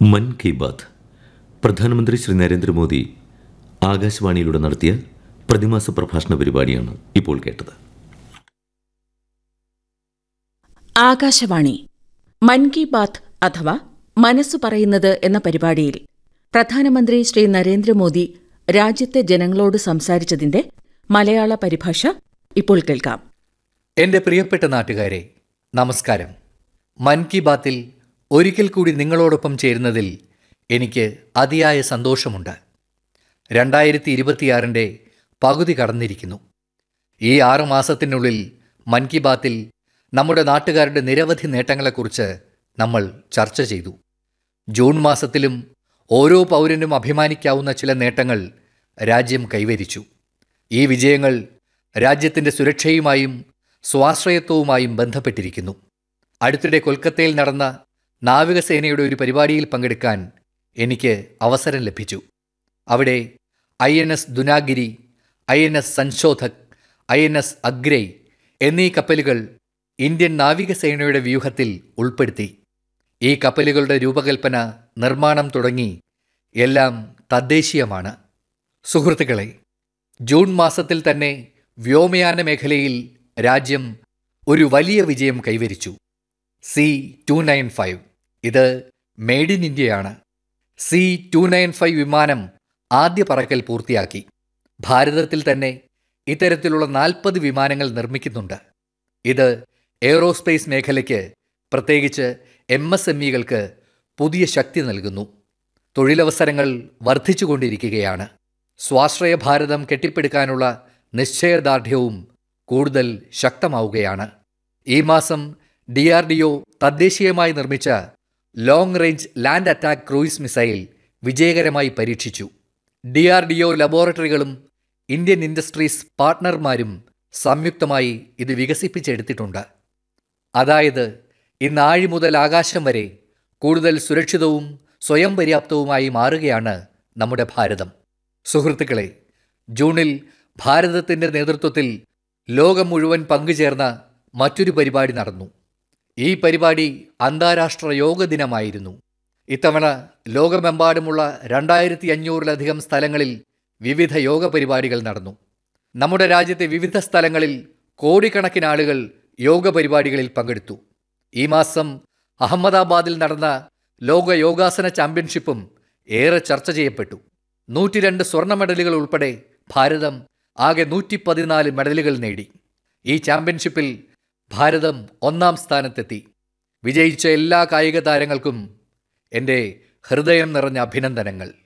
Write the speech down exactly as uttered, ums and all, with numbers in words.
മൻ കി ബാത്ത് പ്രധാനമന്ത്രി ശ്രീ നരേന്ദ്രമോദി ആകാശവാണിയിലൂടെ നടത്തിയ പ്രതിമാസ പ്രഭാഷണ പരിപാടിയാണ് ഇപ്പോൾ കേട്ടത്. ആകാശവാണി മൻ കി ബാത്ത് അഥവാ മനസ്സു പറയുന്നത് എന്ന പരിപാടിയിൽ പ്രധാനമന്ത്രി ശ്രീ നരേന്ദ്രമോദി രാജ്യത്തെ ജനങ്ങളോട് സംസാരിച്ചതിന്റെ മലയാള പരിഭാഷ ഇപ്പോൾ കേൾക്കാം. എൻ്റെ പ്രിയപ്പെട്ട നാട്ടുകാരെ, നമസ്കാരം. മൻ കി ബാത്തിൽ ഒരിക്കൽ കൂടി നിങ്ങളോടൊപ്പം ചേരുന്നതിൽ എനിക്ക് അതിയായ സന്തോഷമുണ്ട്. രണ്ടായിരത്തി ഇരുപത്തിയാറിൻ്റെ പകുതി കടന്നിരിക്കുന്നു. ഈ ആറു മാസത്തിനുള്ളിൽ മൻ കി ബാത്തിൽ നമ്മുടെ നാട്ടുകാരുടെ നിരവധി നേട്ടങ്ങളെക്കുറിച്ച് നമ്മൾ ചർച്ച ചെയ്തു. ജൂൺ മാസത്തിലും ഓരോ പൗരനും അഭിമാനിക്കാവുന്ന ചില നേട്ടങ്ങൾ രാജ്യം കൈവരിച്ചു. ഈ വിജയങ്ങൾ രാജ്യത്തിൻ്റെ സുരക്ഷയുമായും സ്വാശ്രയത്വവുമായും ബന്ധപ്പെട്ടിരിക്കുന്നു. അടുത്തിടെ കൊൽക്കത്തയിൽ നടന്ന നാവികസേനയുടെ ഒരു പരിപാടിയിൽ പങ്കെടുക്കാൻ എനിക്ക് അവസരം ലഭിച്ചു. അവിടെ I N S Dunagiri, I N S Sanshodhak, I N S Agray എന്നീ കപ്പലുകൾ ഇന്ത്യൻ നാവികസേനയുടെ വ്യൂഹത്തിൽ ഉൾപ്പെടുത്തി. ഈ കപ്പലുകളുടെ രൂപകൽപ്പന, നിർമ്മാണം തുടങ്ങി എല്ലാം തദ്ദേശീയമാണ്. സുഹൃത്തുക്കളെ, ജൂൺ മാസത്തിൽ തന്നെ വ്യോമയാന മേഖലയിൽ രാജ്യം ഒരു വലിയ വിജയം കൈവരിച്ചു. സി ടു നയൻ ഫൈവ് ഇത് മെയ്ഡ് ഇൻ ഇന്ത്യയാണ്. സി ടു നയൻ ഫൈവ് വിമാനം ആദ്യ പറക്കൽ പൂർത്തിയാക്കി. ഭാരതത്തിൽ തന്നെ ഇത്തരത്തിലുള്ള നാൽപ്പത് വിമാനങ്ങൾ നിർമ്മിക്കുന്നുണ്ട്. ഇത് എയ്റോസ്പേസ് മേഖലയ്ക്ക്, പ്രത്യേകിച്ച് എം എസ് എം ഇകൾക്ക് പുതിയ ശക്തി നൽകുന്നു. തൊഴിലവസരങ്ങൾ വർദ്ധിച്ചുകൊണ്ടിരിക്കുകയാണ്. സ്വാശ്രയ ഭാരതം കെട്ടിപ്പടുക്കാനുള്ള നിശ്ചയദാർഢ്യവും കൂടുതൽ ശക്തമാവുകയാണ്. ഈ മാസം ഡി ആർ ഡി ഒ തദ്ദേശീയമായി നിർമ്മിച്ച long range land attack cruise missile വിജയകരമായി പരീക്ഷിച്ചു. D R D O ലബോറട്ടറികളും Indian industries പാർട്ട്ണർമാരും സംയുക്തമായി ഇത് വികസിപ്പിച്ചെടുത്തിട്ടുണ്ട്. അതായത് ഇന്ന് ആഴി മുതൽ ആകാശം വരെ കൂടുതൽ സുരക്ഷിതവും സ്വയം പര്യാപ്തവുമായി മാറുകയാണ് നമ്മുടെ ഭാരതം. സുഹൃത്തുക്കളെ, ജൂണിൽ ഭാരതത്തിൻ്റെ നേതൃത്വത്തിൽ ലോകം മുഴുവൻ പങ്കുചേർന്ന മറ്റൊരു പരിപാടി നടന്നു. ഈ പരിപാടി അന്താരാഷ്ട്ര യോഗ ദിനമായിരുന്നു. ഇത്തവണ ലോകമെമ്പാടുമുള്ള രണ്ടായിരത്തി അഞ്ഞൂറിലധികം സ്ഥലങ്ങളിൽ വിവിധ യോഗ പരിപാടികൾ നടന്നു. നമ്മുടെ രാജ്യത്തെ വിവിധ സ്ഥലങ്ങളിൽ കോടിക്കണക്കിന് ആളുകൾ യോഗ പരിപാടികളിൽ പങ്കെടുത്തു. ഈ മാസം അഹമ്മദാബാദിൽ നടന്ന ലോക യോഗാസന ചാമ്പ്യൻഷിപ്പും ഏറെ ചർച്ച ചെയ്യപ്പെട്ടു. നൂറ്റി രണ്ട് സ്വർണ്ണ മെഡലുകൾ ഉൾപ്പെടെ ഭാരതം ആകെ നൂറ്റി പതിനാല് മെഡലുകൾ നേടി. ഈ ചാമ്പ്യൻഷിപ്പിൽ ഭാരതം ഒന്നാം സ്ഥാനത്തെത്തി. വിജയിച്ച എല്ലാ കായിക താരങ്ങൾക്കും എൻ്റെ ഹൃദയം നിറഞ്ഞ അഭിനന്ദനങ്ങൾ.